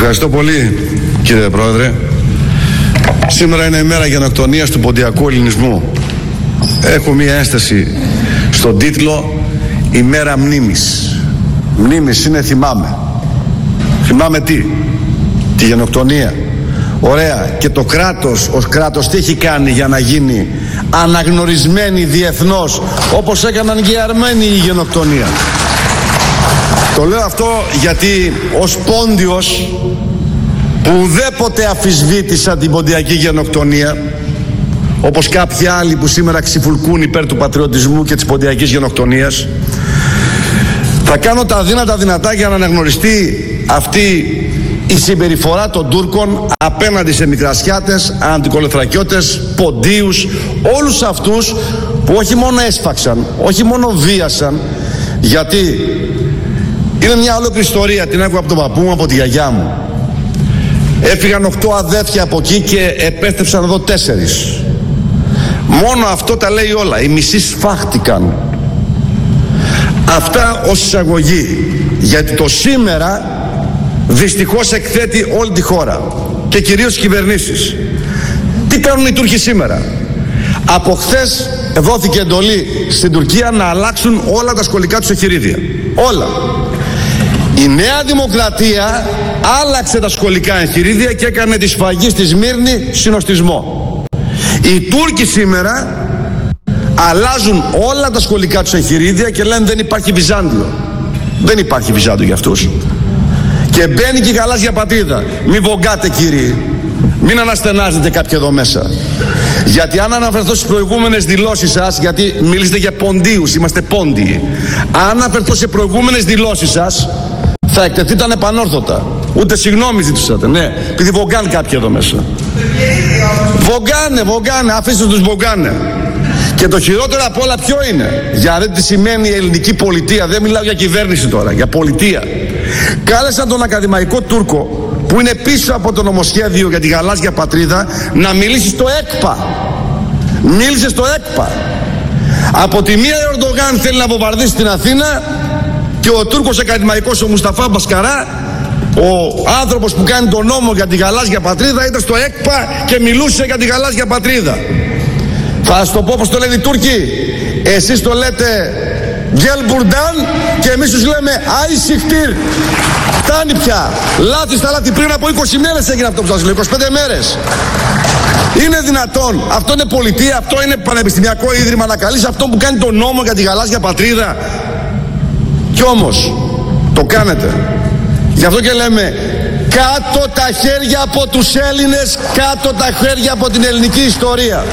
Ευχαριστώ πολύ, κύριε Πρόεδρε. Σήμερα είναι η μέρα γενοκτονίας του ποντιακού ελληνισμού. Έχω μία ένσταση στον τίτλο «Η μέρα μνήμης». Μνήμης είναι θυμάμαι. Θυμάμαι τι? Τη γενοκτονία. Ωραία. Και το κράτος ως κράτος τι έχει κάνει για να γίνει αναγνωρισμένη διεθνώς, όπως έκαναν και οι Αρμένοι η γενοκτονία? Το λέω αυτό γιατί ως Πόντιος, που ουδέποτε αφισβήτησα την ποντιακή γενοκτονία, όπως κάποιοι άλλοι που σήμερα ξυφουλκούν υπέρ του πατριωτισμού και της ποντιακής γενοκτονίας, θα κάνω τα δύνατα δυνατά για να αναγνωριστεί αυτή η συμπεριφορά των Τούρκων απέναντι σε Μικρασιάτες, Αντικολεθρακιώτες, Ποντίους, όλους αυτούς που όχι μόνο έσφαξαν, όχι μόνο βίασαν, γιατί είναι μια ολόκληρη ιστορία, την άκουγα από τον παππού μου, από τη γιαγιά μου. Έφυγαν 8 αδέρφια από εκεί και επέστρεψαν εδώ 4. Μόνο αυτό τα λέει όλα. Οι μισοί σφάχτηκαν. Αυτά ως εισαγωγή, γιατί το σήμερα δυστυχώς εκθέτει όλη τη χώρα και κυρίως τις κυβερνήσεις. Τι κάνουν οι Τούρκοι σήμερα? Από χθες δόθηκε εντολή στην Τουρκία να αλλάξουν όλα τα σχολικά τους εγχειρίδια. Όλα. Η Νέα Δημοκρατία άλλαξε τα σχολικά εγχειρίδια και έκανε τη σφαγή στη Σμύρνη συνοστισμό. Οι Τούρκοι σήμερα αλλάζουν όλα τα σχολικά τους εγχειρίδια και λένε δεν υπάρχει Βυζάντιο. Δεν υπάρχει Βυζάντιο για αυτούς. Και μπαίνει και η γαλάζια πατρίδα. Μην βογκάτε, κύριοι. Μην αναστενάζετε κάποιοι εδώ μέσα. Γιατί αν αναφερθώ στις προηγούμενες δηλώσεις σας, γιατί μιλήσετε για Ποντίους, είμαστε Πόντιοι. Αν αναφερθώ σε προηγούμενες δηλώσεις σας, θα εκτεθείτε ανεπανόρθωτα. Ούτε συγγνώμη ζητούσατε, ναι, επειδή βογκάνε κάποιοι εδώ μέσα. Βογκάνε, αφήστε τους βογκάνε. Και το χειρότερο απ' όλα ποιο είναι? Για δείτε τι σημαίνει η ελληνική πολιτεία. Δεν μιλάω για κυβέρνηση τώρα, για πολιτεία. Κάλεσαν τον ακαδημαϊκό Τούρκο, που είναι πίσω από το νομοσχέδιο για τη γαλάζια πατρίδα, να μιλήσει στο ΕΚΠΑ. Μίλησε στο ΕΚΠΑ. Από τη μία ο Ερντογάν θέλει να βομβαρδίσει την Αθήνα και ο Τούρκος ακαδημαϊκός ο Μουσταφά Μπασκαρά, ο άνθρωπος που κάνει τον νόμο για τη γαλάζια πατρίδα, ήταν στο ΕΚΠΑ και μιλούσε για τη γαλάζια πατρίδα. Θα σας το πω όπως το λένε οι Τούρκοι. Εσείς το λέτε Γκέλ Μπουρντάν και εμείς τους λέμε Άι Σιχτήρ. Φτάνει πια. Λάθη στα λάθη. Πριν από 20 μέρες έγινε αυτό που σας λέω, 25 μέρες. Είναι δυνατόν? Αυτό είναι πολιτεία? Αυτό είναι πανεπιστημιακό ίδρυμα να καλείς αυτό που κάνει τον νόμο για τη γαλάζια πατρίδα? Κι όμως το κάνετε. Γι' αυτό και λέμε κάτω τα χέρια από τους Έλληνες, κάτω τα χέρια από την ελληνική ιστορία.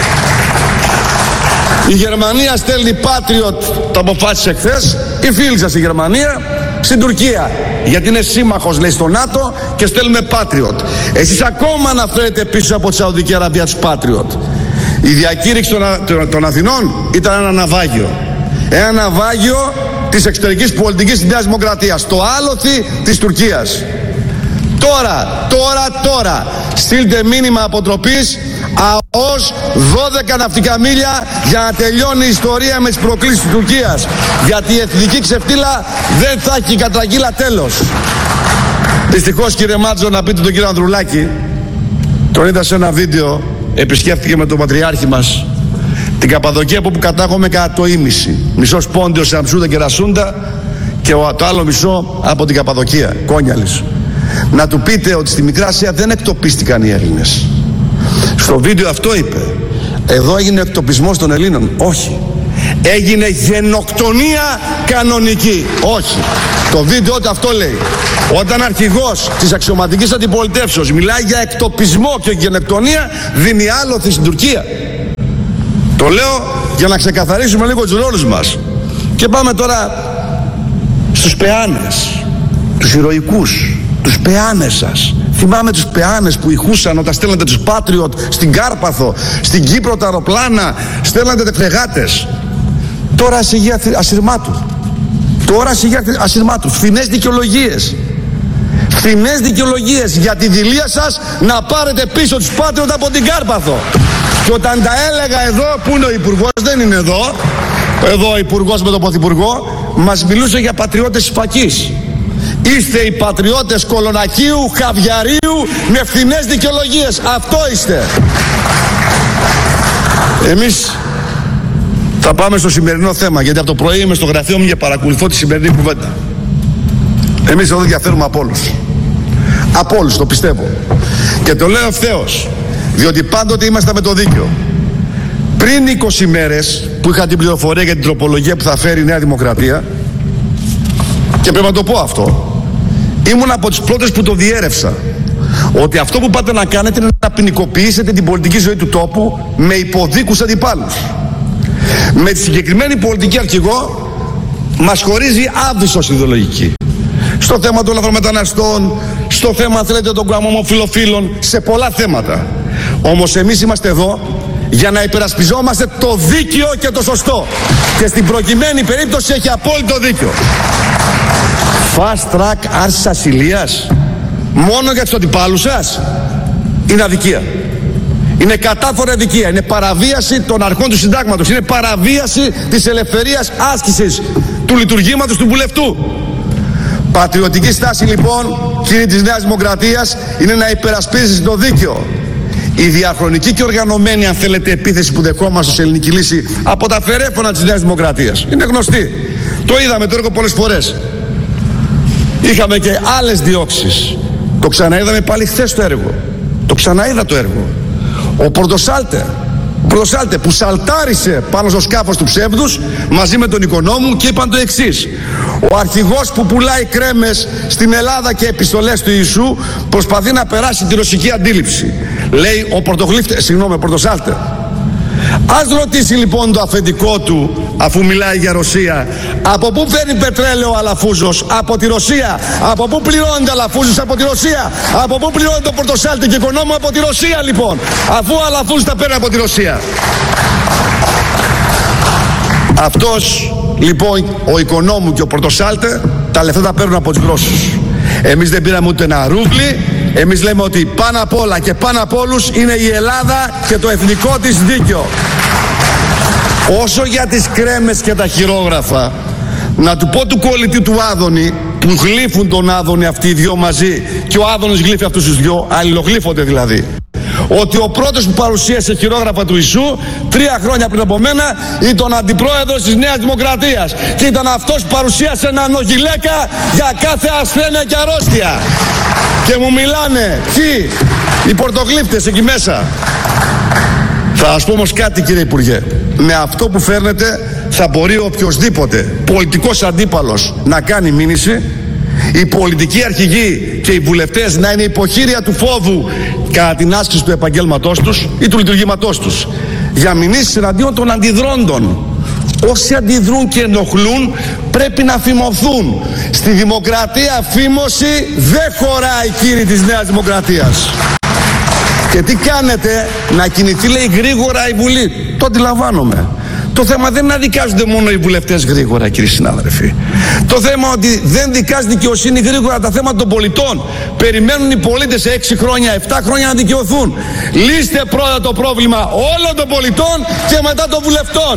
Η Γερμανία στέλνει Patriot, το αποφάσισε χθες, η φίλη σας η Γερμανία, στην Τουρκία. Γιατί είναι σύμμαχος, λέει, στο ΝΑΤΟ και στέλνουμε Patriot. Εσείς ακόμα αναφέρετε πίσω από τη Σαουδική Αραβία τους Patriot. Η διακήρυξη των Αθηνών ήταν ένα ναυάγιο. Ένα ναυάγιο της εξωτερικής πολιτικής της Νέας Δημοκρατίας. Το άλοθη της Τουρκίας. Τώρα στείλτε μήνυμα αποτροπής ΑΟΣ 12 ναυτικά μίλια για να τελειώνει η ιστορία με τις προκλήσεις της Τουρκίας. Γιατί η εθνική ξεφτύλα δεν θα έχει κατραγγείλα τέλος. Δυστυχώς, κύριε Μάτζο, να πείτε τον κύριο Ανδρουλάκη, τον είδα σε ένα βίντεο, επισκέφθηκε με τον Πατριάρχη μας την Καπαδοκία, από που κατάγομαι κατά το ίμιση. Μισός Πόντιος σε Αμψούδα και Ρασούντα και το άλλο μισό από την Καπαδοκία, Κόνιαλης. Να του πείτε ότι στη Μικρά Ασία δεν εκτοπίστηκαν οι Έλληνες. Στο βίντεο αυτό είπε. Εδώ έγινε εκτοπισμός των Ελλήνων. Όχι. Έγινε γενοκτονία κανονική. Όχι. Το βίντεο αυτό λέει. Όταν αρχηγός της αξιωματικής αντιπολιτεύσεως μιλάει για εκτοπισμό και γενοκτονία, δίνει άλοθη στην Τουρκία. Το λέω για να ξεκαθαρίσουμε λίγο τους ρόλους μας. Και πάμε τώρα στους πεάνες, τους ηρωικούς, τους πεάνες σας. Θυμάμαι τους πεάνες που ηχούσαν όταν στέλνατε τους Patriot στην Κάρπαθο, στην Κύπρο τα αεροπλάνα, στέλνατε τεφλεγάτες. Τώρα σιγά ασυρμάτου. Φθηνές δικαιολογίες. Φθηνές δικαιολογίες για τη δειλία σας να πάρετε πίσω τους Patriot από την Κάρπαθο. Και όταν τα έλεγα εδώ, που είναι ο Υπουργός, δεν είναι εδώ. Εδώ ο Υπουργός με τον Πρωθυπουργό, μας μιλούσε για πατριώτες της φακής. Είστε οι πατριώτες Κολονακίου, Χαβιαρίου με φθηνές δικαιολογίες. Αυτό είστε. Εμείς θα πάμε στο σημερινό θέμα, γιατί από το πρωί είμαι στο γραφείο μου και παρακολουθώ τη σημερινή κουβέντα. Εμείς εδώ διαφέρουμε από όλους. Από όλους, το πιστεύω. Και το λέω ευθέως, διότι πάντοτε είμαστε με το δίκαιο. Πριν 20 μέρες που είχα την πληροφορία για την τροπολογία που θα φέρει η Νέα Δημοκρατία, και πρέπει να το πω αυτό, ήμουν από τους πρώτους που το διέρευσα, ότι αυτό που πάτε να κάνετε είναι να ποινικοποιήσετε την πολιτική ζωή του τόπου με υποδίκους αντιπάλους. Με τη συγκεκριμένη πολιτική αρχηγό μας χωρίζει άβυσσος ιδεολογική. Στο θέμα των λαθρομεταναστών, στο θέμα, θέλετε, των ομοφυλοφίλων, σε πολλά θέματα. Όμως εμείς είμαστε εδώ για να υπερασπιζόμαστε το δίκαιο και το σωστό. Και στην προκειμένη περίπτωση έχει απόλυτο δίκαιο. Fast track άρσης ασυλίας μόνο για τους αντιπάλους σας είναι αδικία. Είναι κατάφορα αδικία. Είναι παραβίαση των αρχών του συντάγματος. Είναι παραβίαση της ελευθερίας άσκησης του λειτουργήματος του βουλευτού. Πατριωτική στάση λοιπόν, κύριοι της Νέας Δημοκρατίας, είναι να υπερασπίζεις το δίκαιο. Η διαχρονική και οργανωμένη, αν θέλετε, επίθεση που δεχόμαστε σε ελληνική λύση από τα φερέφωνα της Νέας Δημοκρατίας είναι γνωστή. Το είδαμε το έργο πολλές φορές. Είχαμε και άλλες διώξεις. Το ξαναείδαμε πάλι χθες το έργο. Το ξαναείδα το έργο. Ο Πορτοσάλτε που σαλτάρισε πάνω στο σκάφος του ψεύδους μαζί με τον Οικονόμου και είπαν το εξής: ο αρχηγός που πουλάει κρέμες στην Ελλάδα και επιστολές του Ιησού προσπαθεί να περάσει τη ρωσική αντίληψη. Λέει ο Πορτοσάλτε. Ας ρωτήσει λοιπόν το αφεντικό του, αφού μιλάει για Ρωσία, από πού παίρνει πετρέλαιο ο Αλαφούζος? Από τη Ρωσία. Από πού πληρώνεται ο Αλαφούζος? Από τη Ρωσία. Από πού πληρώνεται ο Πορτοσάλτε και Οικονόμου? Από τη Ρωσία λοιπόν. Αφού ο Αλαφούζος τα παίρνει από τη Ρωσία. Αυτός λοιπόν ο Οικονόμου και ο Πορτοσάλτε τα λεφτά τα παίρνουν από τους Ρώσους. Εμείς δεν πήραμε ούτε ένα ρούβλι. Εμείς λέμε ότι πάνω απ' όλα και πάνω απ' όλους είναι η Ελλάδα και το εθνικό της δίκαιο. Όσο για τις κρέμες και τα χειρόγραφα, να του πω του κολλητή του Άδωνη, που γλύφουν τον Άδωνη αυτοί οι δυο μαζί και ο Άδωνης γλύφει αυτούς τους δυο, αλληλογλύφονται δηλαδή, ότι ο πρώτος που παρουσίασε χειρόγραφα του Ιησού 3 χρόνια πριν από μένα ήταν αντιπρόεδρος της Νέας Δημοκρατίας και ήταν αυτός που παρουσίασε ένα νογιλέκα για κάθε ασθένεια και αρρώστια. Και μου μιλάνε ποιοι? Οι πορτογλύφτες εκεί μέσα. Θα σας πω όμως κάτι, κύριε Υπουργέ. Με αυτό που φέρνετε θα μπορεί οποιοσδήποτε πολιτικός αντίπαλος να κάνει μήνυση, οι πολιτικοί αρχηγοί και οι βουλευτές να είναι υποχείρια του φόβου κατά την άσκηση του επαγγέλματός τους ή του λειτουργήματός τους, για μηνύσεις εναντίον των αντιδρόντων. Όσοι αντιδρούν και ενοχλούν πρέπει να φημωθούν. Στη δημοκρατία φήμωση δεν χωράει, κύριοι της Νέας Δημοκρατίας. Και τι κάνετε? Να κινηθεί, λέει, γρήγορα η Βουλή. Το αντιλαμβάνομαι. Το θέμα δεν είναι να δικάζονται μόνο οι βουλευτές γρήγορα, κύριοι συνάδελφοι. Το θέμα ότι δεν δικάζει δικαιοσύνη γρήγορα τα θέματα των πολιτών. Περιμένουν οι πολίτες σε 6 χρόνια, 7 χρόνια να δικαιωθούν. Λύστε πρώτα το πρόβλημα όλων των πολιτών και μετά των βουλευτών.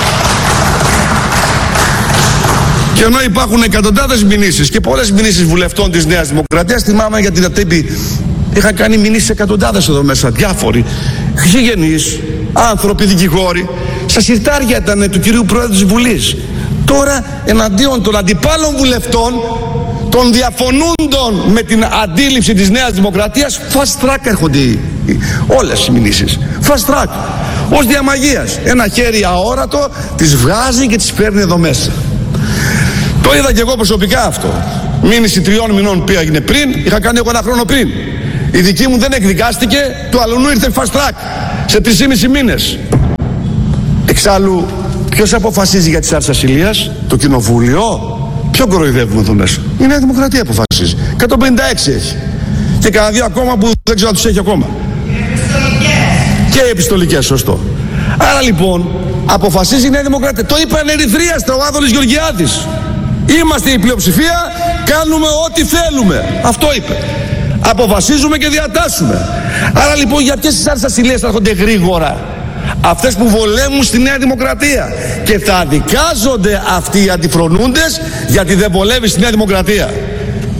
Και ενώ υπάρχουν εκατοντάδες μηνύσεις και πολλές μηνύσεις βουλευτών της Νέας Δημοκρατίας, θυμάμαι για την ΑΤΕΠΗ, είχαν κάνει μηνύσεις εκατοντάδες εδώ μέσα, διάφοροι γηγενείς, άνθρωποι, δικηγόροι. Στα συρτάρια ήταν του κυρίου Πρόεδρου της Βουλής. Τώρα εναντίον των αντιπάλων βουλευτών, των διαφωνούντων με την αντίληψη της Νέας Δημοκρατίας, fast track έρχονται όλες οι μηνύσεις. Fast track. Ως διαμαγείας. Ένα χέρι αόρατο τις βγάζει και τις φέρνει εδώ μέσα. Το είδα και εγώ προσωπικά αυτό. Μήνυση 3 μηνών που έγινε πριν, είχα κάνει εγώ 1 χρόνο πριν. Η δική μου δεν εκδικάστηκε, του αλλού ήρθε fast track σε 3,5 μήνες. Εξάλλου, ποιος αποφασίζει για τις άρσεις ασυλίας? Το Κοινοβούλιο? Ποιο κοροϊδεύουμε εδώ μέσα? Η Νέα Δημοκρατία αποφασίζει. 156 έχει. Και κανένα 2 ακόμα που δεν ξέρω αν τους έχει ακόμα. Και επιστολικές, σωστό. Άρα λοιπόν, αποφασίζει η Νέα Δημοκρατία. Το είπε ανερυθρίαστα ο Άδωνης Γεωργιάδης. Είμαστε η πλειοψηφία, κάνουμε ό,τι θέλουμε. Αυτό είπε. Αποφασίζουμε και διατάσσουμε. Άρα λοιπόν, για ποιες τις άρσεις ασυλίας θα έρχονται γρήγορα? Αυτές που βολεύουν στη Νέα Δημοκρατία. Και θα δικάζονται αυτοί οι αντιφρονούντες γιατί δεν βολεύει στη Νέα Δημοκρατία.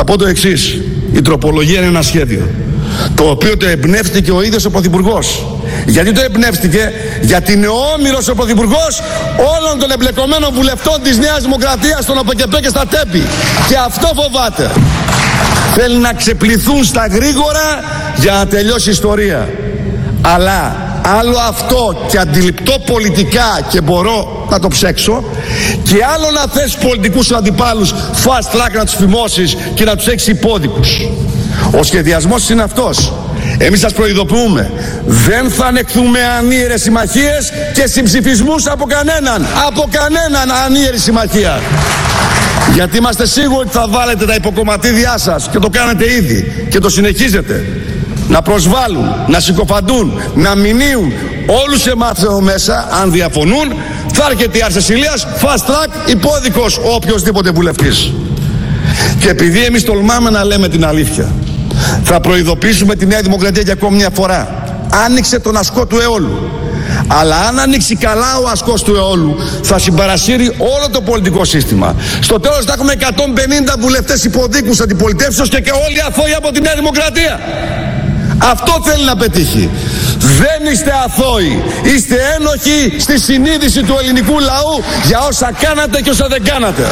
Θα πω το εξής. Η τροπολογία είναι ένα σχέδιο, το οποίο το εμπνεύστηκε ο ίδιος ο Πρωθυπουργός. Γιατί το εμπνεύστηκε? Γιατί είναι όμηρος ο Πρωθυπουργός όλων των εμπλεκομένων βουλευτών της Νέας Δημοκρατίας, στον ΟΠΕΚΕΠΕ και στα ΤΕΠΗ. Και αυτό φοβάται. Θέλει να ξεπληθούν στα γρήγορα για να τελειώσει η ιστορία. Αλλά άλλο αυτό και αντιληπτό πολιτικά και μπορώ να το ψέξω, και άλλο να θες πολιτικούς αντιπάλους fast track να τους φημώσεις και να τους έχεις υπόδικους. Ο σχεδιασμός είναι αυτός. Εμείς σας προειδοποιούμε, δεν θα ανεχθούμε ανίερες συμμαχίες και συμψηφισμούς από κανέναν ανίερη συμμαχία. Γιατί είμαστε σίγουροι ότι θα βάλετε τα υποκομματίδια σας, και το κάνετε ήδη και το συνεχίζετε, να προσβάλλουν, να συκοφαντούν, να μηνύουν όλους εμάς εδώ μέσα. Αν διαφωνούν, θα έρχεται η Αρσεσιλίας fast track υπόδικος ο οποιοσδήποτε βουλευτής. Και επειδή εμείς τολμάμε να λέμε την αλήθεια, θα προειδοποιήσουμε τη Νέα Δημοκρατία για ακόμη μια φορά. Άνοιξε τον ασκό του αιώλου. Αλλά αν ανοίξει καλά ο ασκός του αιώλου, θα συμπαρασύρει όλο το πολιτικό σύστημα. Στο τέλος θα έχουμε 150 βουλευτές υποδίκους αντιπολιτεύσεως και όλοι αθώοι από τη Νέα Δημοκρατία. Αυτό θέλει να πετύχει. Δεν είστε αθώοι. Είστε ένοχοι στη συνείδηση του ελληνικού λαού για όσα κάνατε και όσα δεν κάνατε.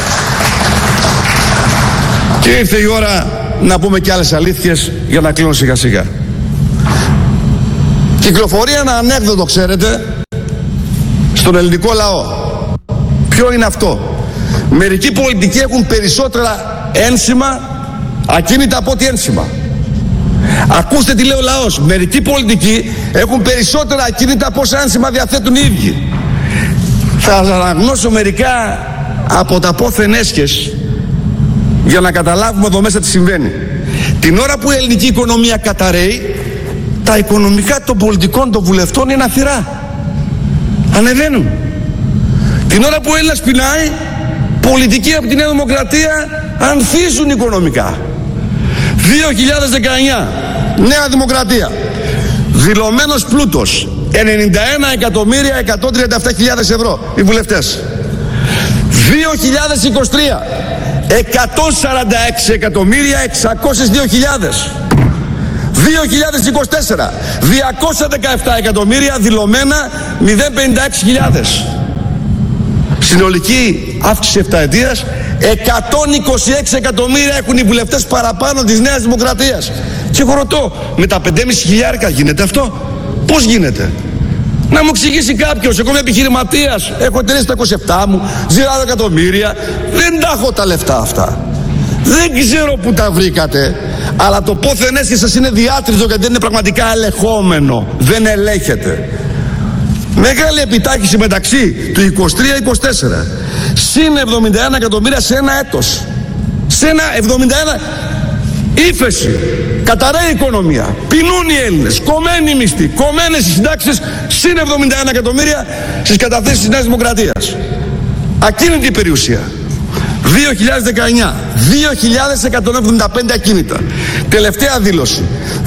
Και ήρθε η ώρα να πούμε και άλλες αλήθειες για να κλείνω σιγά σιγά. Κυκλοφορεί ένα ανέκδοτο, ξέρετε, στον ελληνικό λαό. Ποιο είναι αυτό? Μερικοί πολιτικοί έχουν περισσότερα ένσημα ακίνητα από ό,τι ένσημα. Ακούστε τι λέει ο λαός. Μερικοί πολιτικοί έχουν περισσότερα ακίνητα από όσα ένσημα διαθέτουν οι ίδιοι. Θα αναγνώσω μερικά από τα πόθεν έσχες για να καταλάβουμε εδώ μέσα τι συμβαίνει. Την ώρα που η ελληνική οικονομία καταραίει, τα οικονομικά των πολιτικών, των βουλευτών είναι αθυρά. Ανεβαίνουν. Την ώρα που ο Έλληνας πεινάει, πολιτικοί από τη Νέα Δημοκρατία ανθίζουν οικονομικά. 2019, Νέα Δημοκρατία, δηλωμένος πλούτος 91.137.000 ευρώ οι βουλευτές. 2023, 146.602.000. 2024, 217 εκατομμύρια δηλωμένα, 056.000. Συνολική αύξηση 7 ετίας, 126 εκατομμύρια έχουν οι βουλευτές παραπάνω της Νέας Δημοκρατίας. Και εγώ ρωτώ, με τα 5.500 γίνεται αυτό? Πώς γίνεται? Να μου εξηγήσει κάποιος. Εγώ είμαι επιχειρηματίας, έχω εταιρείες στα 27 μου, ζηράρω εκατομμύρια, δεν τα έχω τα λεφτά αυτά. Δεν ξέρω που τα βρήκατε, αλλά το πόθεν έσχε σας είναι διάτριτο, γιατί δεν είναι πραγματικά ελεγχόμενο, δεν ελέγχεται. Μεγάλη επιτάχυση μεταξύ του 23-24, συν 71 εκατομμύρια σε ένα έτος. Σε ένα 71, ύφεση, καταραίει η οικονομία, πεινούν οι Έλληνες, κομμένοι μισθοί, κομμένες οι συντάξεις, συν 71 εκατομμύρια στις καταθέσεις της Νέας Δημοκρατίας. Ακίνητη η περιουσία. 2019, 2.175 ακίνητα. Τελευταία δήλωση,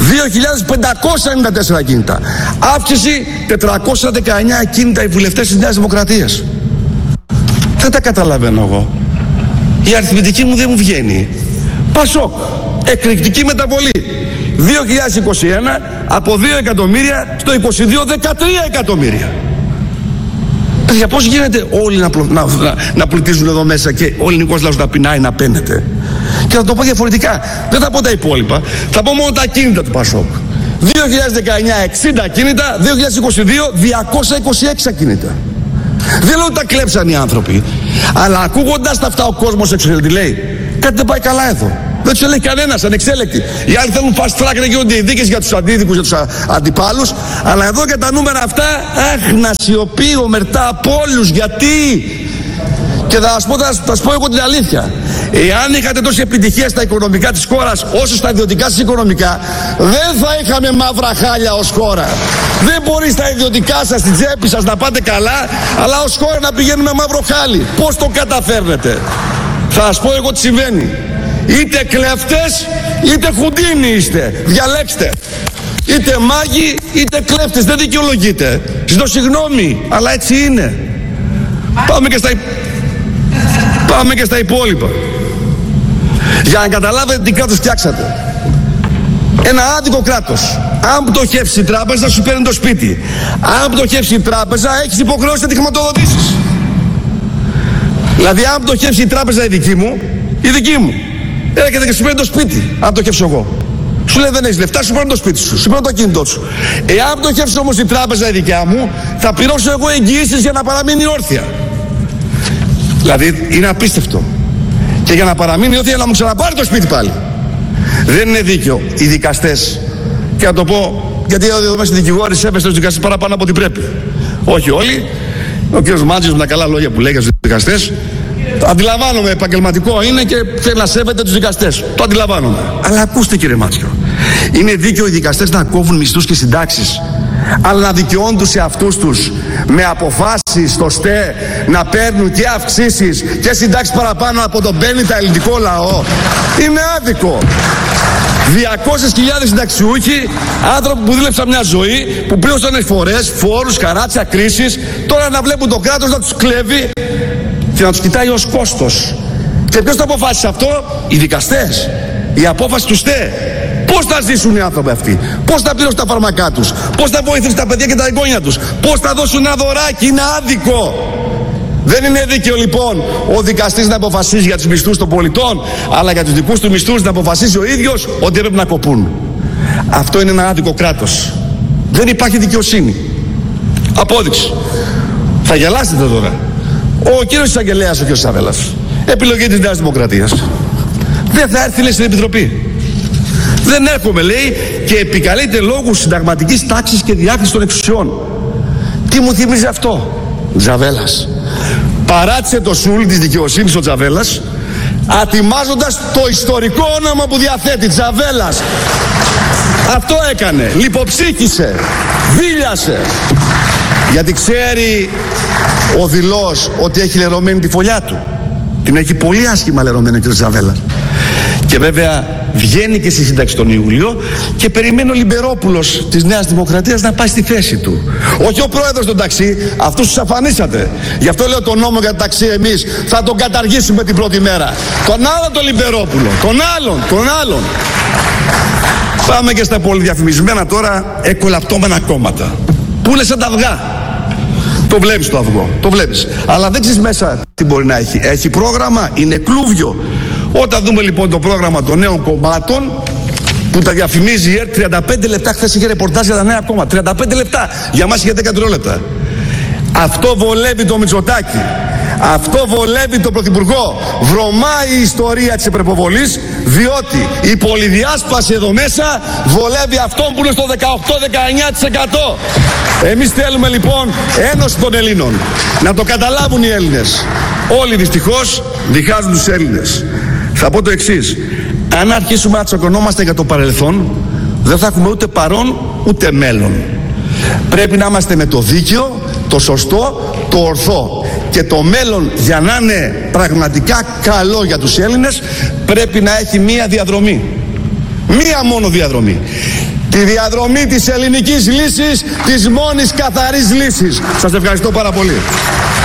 2.594 ακίνητα. Αύξηση 419 ακίνητα οι βουλευτές της Νέας Δημοκρατίας. Δεν τα καταλαβαίνω εγώ. Η αριθμητική μου δεν μου βγαίνει. Πασόκ, εκρηκτική μεταβολή. 2021 από 2 εκατομμύρια στο 22 13 εκατομμύρια. Για πώς γίνεται όλοι να πλουτίζουν εδώ μέσα και ο ελληνικός λαός να πεινάει, να παίνεται? Και θα το πω διαφορετικά. Δεν θα πω τα υπόλοιπα. Θα πω μόνο τα ακίνητα του Πασόκ. 2019 60 ακίνητα, 2022 226 ακίνητα. Δεν λέω ότι τα κλέψαν οι άνθρωποι, αλλά ακούγοντας τα αυτά ο κόσμος εξωτερικά λέει, κάτι δεν πάει καλά εδώ. Δεν τους ελέγχει κανένας, ανεξέλεκτοι. Οι άλλοι θέλουν fast track να γίνονται οι δίκες για τους αντίδικους, για τους αντιπάλους. Αλλά εδώ για τα νούμερα αυτά, να σιωπεί ομερτά από όλους. Γιατί? Και θα σας πω εγώ την αλήθεια. Εάν είχατε τόση επιτυχία στα οικονομικά της χώρας όσο στα ιδιωτικά σας οικονομικά, δεν θα είχαμε μαύρα χάλια ως χώρα. Δεν μπορεί στα ιδιωτικά σας, στην τσέπη σας να πάτε καλά, αλλά ως χώρα να πηγαίνουμε μαύρο χάλι. Πώς το καταφέρνετε? Θα σας πω εγώ τι συμβαίνει. Είτε κλέφτες είτε χουντίνοι είστε. Διαλέξτε. Είτε μάγοι είτε κλέφτες. Δεν δικαιολογείτε. Ζητώ συγγνώμη, αλλά έτσι είναι. Πάμε και στα υπόλοιπα. Για να καταλάβετε τι κράτος φτιάξατε. Ένα άδικο κράτος. Αν πτωχεύσει η τράπεζα, σου παίρνει το σπίτι. Αν πτωχεύσει η τράπεζα, έχεις υποχρεώσει να τη χρηματοδοτήσεις. Δηλαδή, αν πτωχεύσει η τράπεζα η δική μου, έρχεται και σου παίρνει το σπίτι. Αν πτωχεύσω εγώ, σου λέει δεν έχεις λεφτά, σου παίρνει το σπίτι σου, σου παίρνει το κινητό σου. Εάν πτωχεύσει όμως η τράπεζα η δικιά μου, θα πληρώσω εγώ εγγυήσεις για να παραμείνει όρθια. Δηλαδή, είναι απίστευτο. Και για να παραμείνει όρθια, να μου ξαναπάρει το σπίτι πάλι. Δεν είναι δίκαιο οι δικαστές, και να το πω γιατί εδώ μέσα οι δικηγόροι σέβεστε τους δικαστές παραπάνω από ό,τι πρέπει. Όχι όλοι. Ο κ. Μάτζιος με τα καλά λόγια που λέει για τους δικαστές, το αντιλαμβάνομαι, επαγγελματικό είναι και θέλει να σέβεται τους δικαστές. Το αντιλαμβάνομαι. Αλλά ακούστε, κύριε Μάτσιο, είναι δίκαιο οι δικαστές να κόβουν μισθούς και συντάξεις, αλλά να δικαιώνουν τους εαυτούς τους με αποφάσεις στο ΣΤΕ να παίρνουν και αυξήσεις και συντάξεις παραπάνω από τον πέννητα ελληνικό λαό? Είναι άδικο. 200.000 συνταξιούχοι, άνθρωποι που δούλεψαν μια ζωή, που πλήρωσαν εισφορές, φόρους, καράτσια, κρίσεις, τώρα να βλέπουν το κράτος να τους κλέβει και να τους κοιτάει ως κόστος. Και ποιος το αποφάσισε αυτό? Οι δικαστές. Η απόφαση του ΣΤΕ. Πώς θα ζήσουν οι άνθρωποι αυτοί? Πώς θα πληρώσουν τα φάρμακά τους? Πώς θα βοηθήσουν τα παιδιά και τα εγγόνια τους? Πώς θα δώσουν ένα δωράκι? Είναι άδικο. Δεν είναι δίκαιο λοιπόν ο δικαστής να αποφασίζει για τους μισθούς των πολιτών, αλλά για τους δικούς του μισθούς να αποφασίζει ο ίδιος ότι έπρεπε να κοπούν. Αυτό είναι ένα άδικο κράτος. Δεν υπάρχει δικαιοσύνη. Απόδειξη. Θα γελάσετε τώρα. Ο κύριος εισαγγελέας, ο κ. Σαβέλας, επιλογή της Νέας Δημοκρατίας, δεν θα έρθει, λέει, στην Επιτροπή. Δεν έρχομαι, λέει, και επικαλείται λόγους συνταγματικής τάξης και διάκρισης των εξουσιών. Τι μου θυμίζει αυτό? Τζαβέλας. Παράτησε το σούλ της δικαιοσύνης ο Τζαβέλας, ατιμάζοντας το ιστορικό όνομα που διαθέτει, Τζαβέλας. Αυτό έκανε. Λιποψύχησε. Δίλιασε. Γιατί ξέρει ο δηλός ότι έχει λερωμένη τη φωλιά του. Την έχει πολύ άσχημα λερωμένη ο κ. Τζαβέλας. Και βέβαια βγαίνει και στη σύνταξη τον Ιούλιο και περιμένει ο Λιμπερόπουλος της Νέας Δημοκρατίας να πάει στη θέση του. Όχι ο πρόεδρος των ταξί, αυτούς τους αφανίσατε. Γι' αυτό λέω τον νόμο για το ταξί εμείς θα τον καταργήσουμε την πρώτη μέρα. Τον άλλον τον Λιμπερόπουλο, τον άλλον. Πάμε και στα πολυδιαφημισμένα τώρα εκολαπτώμενα κόμματα. Που είναι σαν τα αυγά. Το βλέπεις το αυγό, το βλέπεις. Αλλά δεν ξέρεις μέσα τι μπορεί να έχει. Έχει πρόγραμμα, είναι κλούβιο. Όταν δούμε λοιπόν το πρόγραμμα των νέων κομμάτων που τα διαφημίζει η ΕΡΤ, 35 λεπτά, χθες είχε ρεπορτάζ για τα νέα κόμματα. 35 λεπτά, για μας είχε 10 δευτερόλεπτα. Αυτό βολεύει το Μητσοτάκη. Αυτό βολεύει τον Πρωθυπουργό. Βρωμάει η ιστορία της επρεποβολής, διότι η πολυδιάσπαση εδώ μέσα βολεύει αυτόν που είναι στο 18-19%. Εμείς θέλουμε λοιπόν ένωση των Ελλήνων. Να το καταλάβουν οι Έλληνες. Όλοι δυστυχώς διχάζουν τους Έλληνες. Θα πω το εξής. Αν αρχίσουμε να τσακωνόμαστε για το παρελθόν, δεν θα έχουμε ούτε παρόν ούτε μέλλον. Πρέπει να είμαστε με το δίκαιο, το σωστό, το ορθό. Και το μέλλον, για να είναι πραγματικά καλό για τους Έλληνες, πρέπει να έχει μία διαδρομή. Μία μόνο διαδρομή. Τη διαδρομή της ελληνικής λύσης, της μόνης καθαρής λύσης. Σας ευχαριστώ πάρα πολύ.